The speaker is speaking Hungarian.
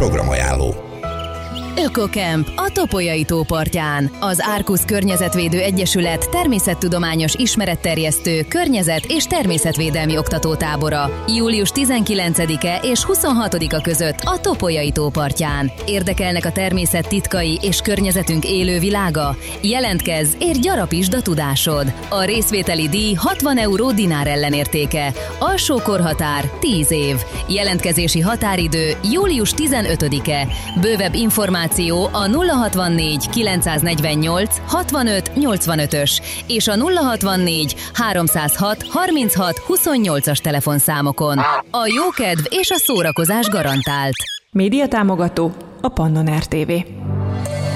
Programajánló. Ökokemp a Topolyai tó partján. Az Árkusz Környezetvédő Egyesület természettudományos ismeretterjesztő, környezet- és természetvédelmi oktatótábora. Július 19-e és 26-a között a Topolyai tó partján. Érdekelnek a természet titkai és környezetünk élő világa? Jelentkezz, és gyarapítsd a tudásod. A részvételi díj 60 euró dinár ellenértéke. Alsó korhatár 10 év. Jelentkezési határidő július 15-e. Bővebb információ a 064 948 65 85-ös és a 064 306 36 28-as telefonszámokon. A jókedv és a szórakozás garantált. Médiatámogató a Pannon RTV.